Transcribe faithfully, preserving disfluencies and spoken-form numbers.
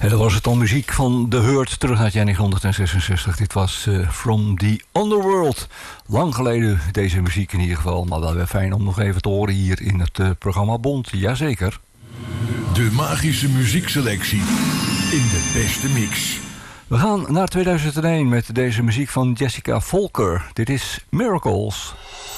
En dat was het dan muziek van The Hurt terug naar negentien zesenzestig. Dit was uh, From the Underworld. Lang geleden deze muziek in ieder geval. Maar wel weer fijn om nog even te horen hier in het uh, programma Bond. Jazeker. De magische muziekselectie in de beste mix. We gaan naar tweeduizend één met deze muziek van Jessica Volker. Dit is Miracles.